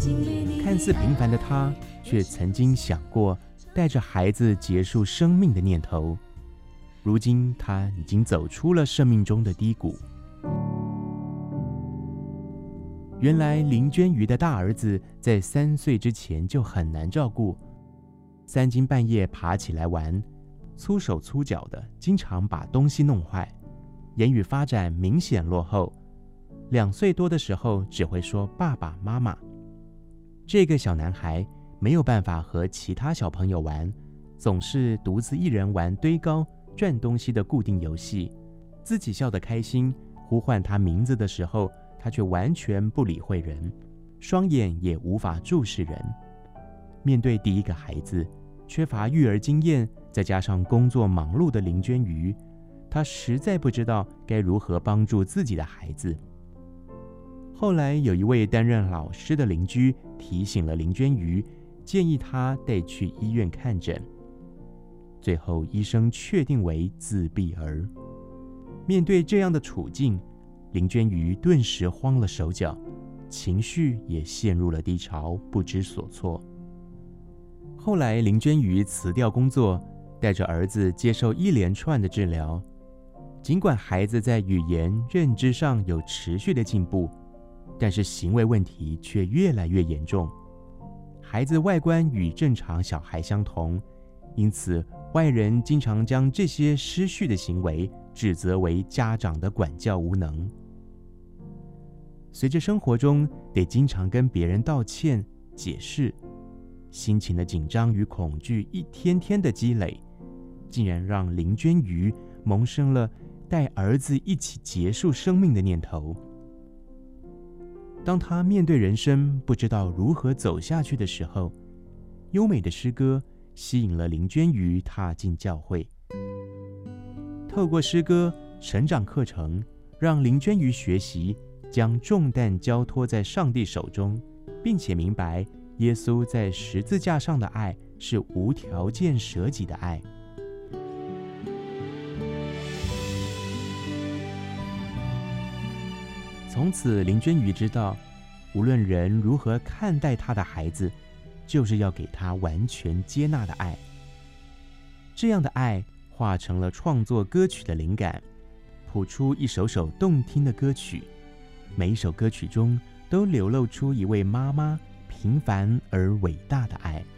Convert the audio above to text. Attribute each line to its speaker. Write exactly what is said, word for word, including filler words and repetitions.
Speaker 1: 看似平凡的他，却曾经想过带着孩子结束生命的念头。如今他已经走出了生命中的低谷。原来林娟瑜的大儿子在三岁之前就很难照顾，三更半夜爬起来玩，粗手粗脚的，经常把东西弄坏，言语发展明显落后。两岁多的时候只会说爸爸妈妈。这个小男孩没有办法和其他小朋友玩，总是独自一人玩堆高赚东西的固定游戏，自己笑得开心，呼唤他名字的时候，他却完全不理会人，双眼也无法注视人。面对第一个孩子，缺乏育儿经验，再加上工作忙碌的林娟瑜，她实在不知道该如何帮助自己的孩子。后来有一位担任老师的邻居提醒了林娟瑜，建议她带去医院看诊。最后医生确定为自闭儿。面对这样的处境，林娟瑜顿时慌了手脚，情绪也陷入了低潮，不知所措。后来林娟瑜辞掉工作，带着儿子接受一连串的治疗。尽管孩子在语言认知上有持续的进步，但是行为问题却越来越严重。孩子外观与正常小孩相同，因此外人经常将这些失序的行为指责为家长的管教无能。随着生活中得经常跟别人道歉解释，心情的紧张与恐惧一天天的积累，竟然让林娟瑜萌生了带儿子一起结束生命的念头。当他面对人生不知道如何走下去的时候，优美的诗歌吸引了林娟瑜踏进教会。透过诗歌成长课程，让林娟瑜学习将重担交托在上帝手中，并且明白耶稣在十字架上的爱是无条件舍己的爱。从此林娟瑜知道，无论人如何看待他的孩子，就是要给他完全接纳的爱。这样的爱化成了创作歌曲的灵感，谱出一首首动听的歌曲。每一首歌曲中都流露出一位妈妈平凡而伟大的爱。